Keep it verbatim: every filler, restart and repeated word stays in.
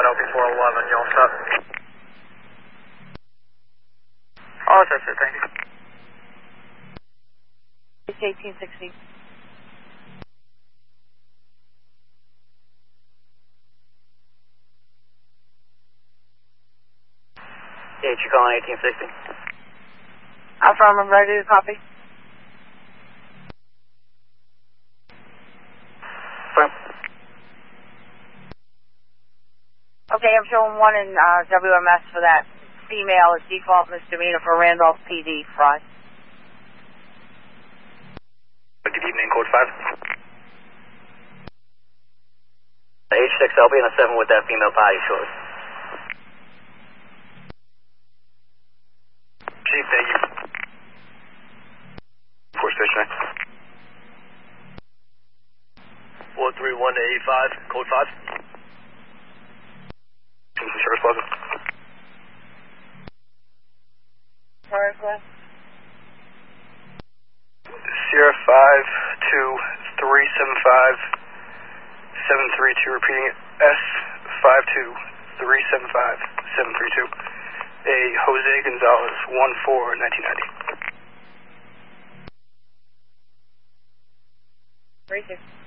Delta four eleven, you all set? Oh, that's it, thank you. It's eighteen sixty. Yeah, you're calling eighteen sixty. Alpha, I'm ready to copy. Firm. Okay, I'm showing one in uh, W M S for that female as default misdemeanor for Randolph P D fraud. Good evening, code five. H six, I'll be in a seven with that female potty short. Chief, thank you. Four station. four three one to eighty-five, code five. Sheriff's Plaza. Sorry, Glenn. Sierra five two three seven five seven three two, repeating it, S five two three seven five seven three two. A Jose Gonzalez, one four nineteen ninety. Three six.